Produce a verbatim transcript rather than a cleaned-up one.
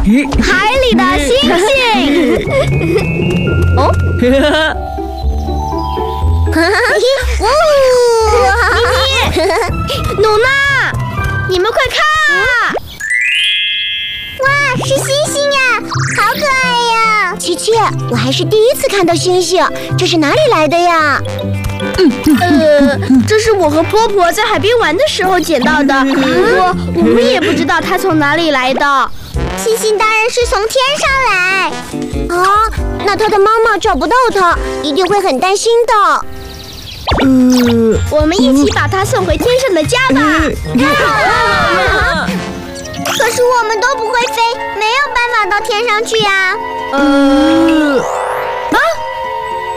海里的星星。哦，咪咪，努娜，你们快看啊！ 哇，是星星呀，好可爱呀！琪琪，我还是第一次看到星星，这是哪里来的呀？ 呃，这是我和波波在海边玩的时候捡到的，不过我们也不知道它从哪里来的。 星星当然是从天上来。啊，那他的妈妈找不到他，一定会很担心的。 嗯，我们一起把它送回天上的家吧。 啊、可是我们都不会飞，没有办法到天上去呀。 呃。